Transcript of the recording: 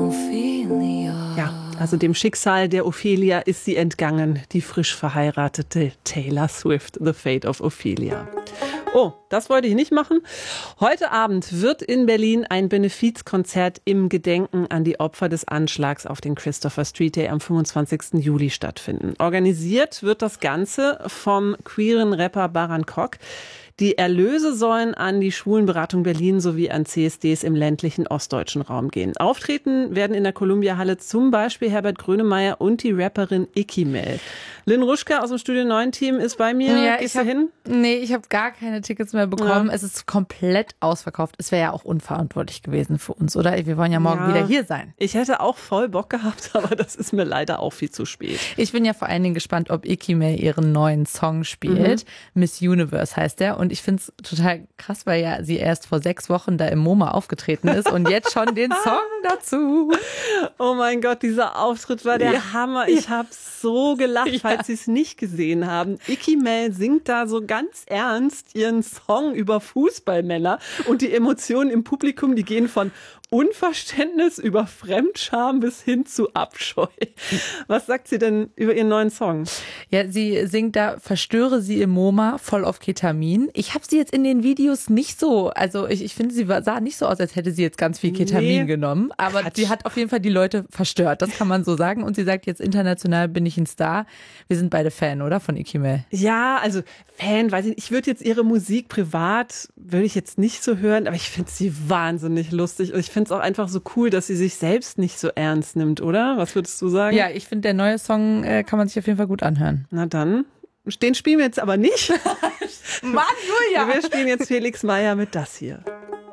Ophelia. Ja, also dem Schicksal der Ophelia ist sie entgangen, die frisch verheiratete Taylor Swift, The Fate of Ophelia. Oh, das wollte ich nicht machen. Heute Abend wird in Berlin ein Benefizkonzert im Gedenken an die Opfer des Anschlags auf den Christopher Street Day am 25. Juli stattfinden. Organisiert wird das Ganze vom queeren Rapper Baran Kok. Die Erlöse sollen an die Schwulenberatung Berlin sowie an CSDs im ländlichen ostdeutschen Raum gehen. Auftreten werden in der Columbia-Halle zum Beispiel Herbert Grönemeyer und die Rapperin Icky Mel. Lynn Ruschke aus dem Studio 9-Team ist bei mir. Ja, Gehst du hin? Nee, ich habe gar keine Tickets mehr bekommen. Ja. Es ist komplett ausverkauft. Es wäre ja auch unverantwortlich gewesen für uns, oder? Wir wollen ja morgen wieder hier sein. Ich hätte auch voll Bock gehabt, aber das ist mir leider auch viel zu spät. Ich bin ja vor allen Dingen gespannt, ob Icky Mel ihren neuen Song spielt. Miss Universe heißt der. Und ich finde es total krass, weil ja sie erst vor 6 Wochen da im MoMA aufgetreten ist und jetzt schon den Song dazu. Oh mein Gott, dieser Auftritt war der Hammer. Ich habe so gelacht, falls Sie es nicht gesehen haben. Icky Mel singt da so ganz ernst ihren Song über Fußballmänner und die Emotionen im Publikum, die gehen von Unverständnis über Fremdscham bis hin zu Abscheu. Was sagt sie denn über ihren neuen Song? Ja, sie singt da Verstöre sie im MoMA voll auf Ketamin. Ich habe sie jetzt in den Videos nicht so, also ich finde, sie sah nicht so aus, als hätte sie jetzt ganz viel Ketamin genommen. Aber sie hat auf jeden Fall die Leute verstört, das kann man so sagen. Und sie sagt jetzt, international bin ich ein Star. Wir sind beide Fan, oder? Von Icky Mel. Ja, also Fan, weiß ich nicht. Ich würde jetzt ihre Musik privat, würde ich jetzt nicht so hören, aber ich finde sie wahnsinnig lustig. Und ich finde es auch einfach so cool, dass sie sich selbst nicht so ernst nimmt, oder? Was würdest du sagen? Ja, ich finde, der neue Song kann man sich auf jeden Fall gut anhören. Na dann, den spielen wir jetzt aber nicht. Mann, Julia! Wir spielen jetzt Felix Meyer mit das hier.